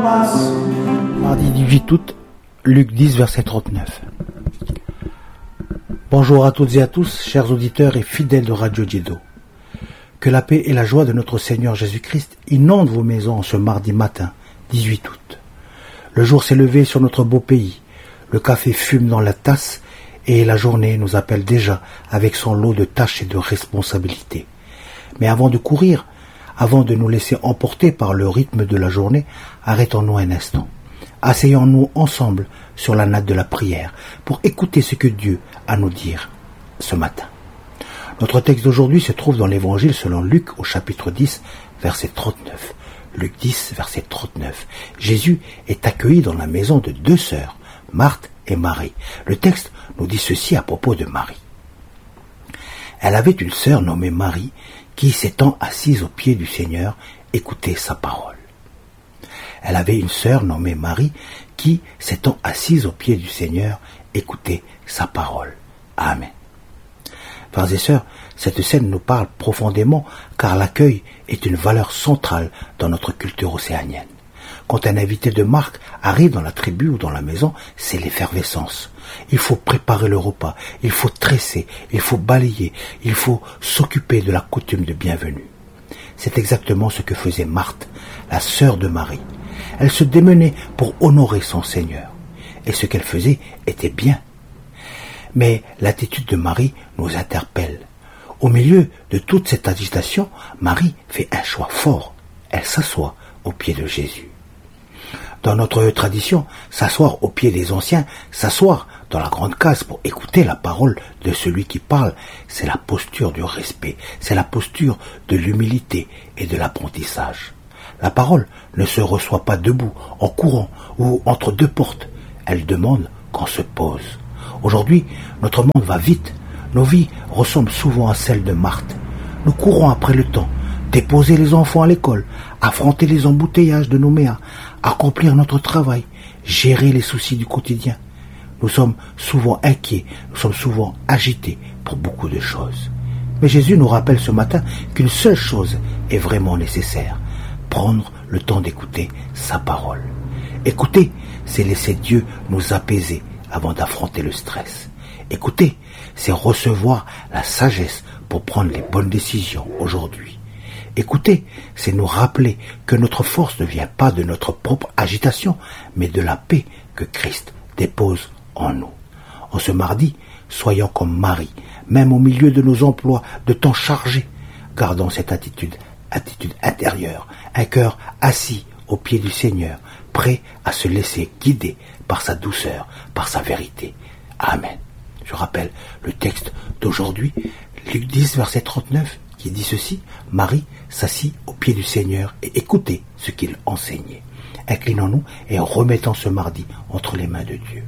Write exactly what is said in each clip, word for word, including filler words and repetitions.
Mardi dix-huit août, Luc dix, verset trente-neuf. Bonjour à toutes et à tous, chers auditeurs et fidèles de Radio Diedo. Que la paix et la joie de notre Seigneur Jésus-Christ inondent vos maisons en ce mardi matin, dix-huit août. Le jour s'est levé sur notre beau pays. Le café fume dans la tasse et la journée nous appelle déjà avec son lot de tâches et de responsabilités. Mais avant de courir, avant de nous laisser emporter par le rythme de la journée, arrêtons-nous un instant. Asseyons-nous ensemble sur la natte de la prière pour écouter ce que Dieu a à nous dire ce matin. Notre texte d'aujourd'hui se trouve dans l'évangile selon Luc au chapitre dix, verset trente-neuf. Luc dix, verset trente-neuf. Jésus est accueilli dans la maison de deux sœurs, Marthe et Marie. Le texte nous dit ceci à propos de Marie. Elle avait une sœur nommée Marie qui, s'étant assise aux pieds du Seigneur, écoutait sa parole. Elle avait une sœur nommée Marie qui, s'étant assise aux pieds du Seigneur, écoutait sa parole. Amen. Frères et sœurs, cette scène nous parle profondément car l'accueil est une valeur centrale dans notre culture océanienne. Quand un invité de marque arrive dans la tribu ou dans la maison, c'est l'effervescence. Il faut préparer le repas, il faut tresser, il faut balayer, il faut s'occuper de la coutume de bienvenue. C'est exactement ce que faisait Marthe, la sœur de Marie. Elle se démenait pour honorer son Seigneur. Et ce qu'elle faisait était bien. Mais l'attitude de Marie nous interpelle. Au milieu de toute cette agitation, Marie fait un choix fort. Elle s'assoit aux pieds de Jésus. Dans notre tradition, s'asseoir aux pieds des anciens, s'asseoir dans la grande case pour écouter la parole de celui qui parle, c'est la posture du respect, c'est la posture de l'humilité et de l'apprentissage. La parole ne se reçoit pas debout, en courant ou entre deux portes. Elle demande qu'on se pose. Aujourd'hui, notre monde va vite. Nos vies ressemblent souvent à celles de Marthe. Nous courons après le temps, déposer les enfants à l'école, affronter les embouteillages de nos méas, accomplir notre travail, gérer les soucis du quotidien. Nous sommes souvent inquiets, nous sommes souvent agités pour beaucoup de choses. Mais Jésus nous rappelle ce matin qu'une seule chose est vraiment nécessaire, prendre le temps d'écouter sa parole. Écouter, c'est laisser Dieu nous apaiser avant d'affronter le stress. Écouter, c'est recevoir la sagesse pour prendre les bonnes décisions aujourd'hui. Écouter, c'est nous rappeler que notre force ne vient pas de notre propre agitation, mais de la paix que Christ dépose en nous. En ce mardi, soyons comme Marie, même au milieu de nos emplois de temps chargés, gardons cette attitude, attitude intérieure, un cœur assis aux pieds du Seigneur, prêt à se laisser guider par sa douceur, par sa vérité. Amen. Je rappelle le texte d'aujourd'hui, Luc dix, verset trente-neuf, qui dit ceci: Marie s'assit aux pieds du Seigneur et écoutait ce qu'il enseignait. Inclinons-nous et remettons ce mardi entre les mains de Dieu.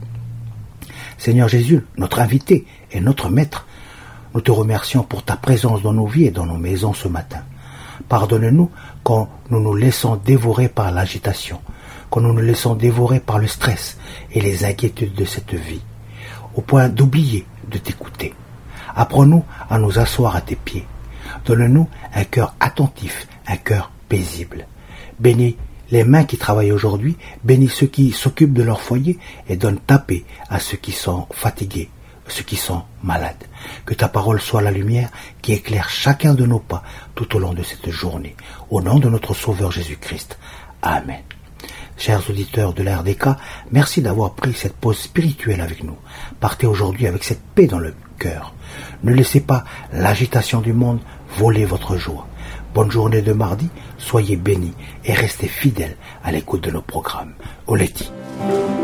Seigneur Jésus, notre invité et notre maître, nous te remercions pour ta présence dans nos vies et dans nos maisons ce matin. Pardonne-nous quand nous nous laissons dévorer par l'agitation, quand nous nous laissons dévorer par le stress et les inquiétudes de cette vie, au point d'oublier de t'écouter. Apprends-nous à nous asseoir à tes pieds. Donne-nous un cœur attentif, un cœur paisible. Bénis les mains qui travaillent aujourd'hui, bénis ceux qui s'occupent de leur foyer et donne ta paix à ceux qui sont fatigués, ceux qui sont malades. Que ta parole soit la lumière qui éclaire chacun de nos pas tout au long de cette journée. Au nom de notre Sauveur Jésus-Christ. Amen. Chers auditeurs de la R D K, merci d'avoir pris cette pause spirituelle avec nous. Partez aujourd'hui avec cette paix dans le cœur. Ne laissez pas l'agitation du monde voler votre joie. Bonne journée de mardi, soyez bénis et restez fidèles à l'écoute de nos programmes. Oleti.